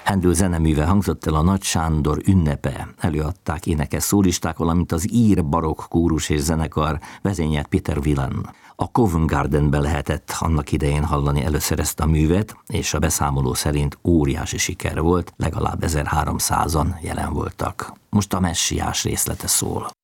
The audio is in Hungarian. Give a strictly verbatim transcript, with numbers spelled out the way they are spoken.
Händel zeneműve hangzott el a Nagy Sándor ünnepe. Előadták énekes szólisták, valamint az ír barokk kórus és zenekar vezényelt Peter Wieland. A Covent Gardenben lehetett annak idején hallani először ezt a művet, és a beszámoló szerint óriási siker volt, legalább ezerháromszázan jelen voltak. Most a messiás részlete szól.